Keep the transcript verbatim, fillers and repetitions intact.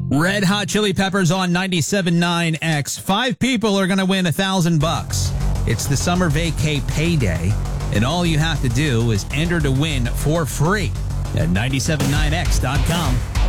Red Hot Chili Peppers on ninety-seven point nine X. Five people are going to win a thousand bucks. It's the summer vacay payday, and all you have to do is enter to win for free at nine seven nine x dot com.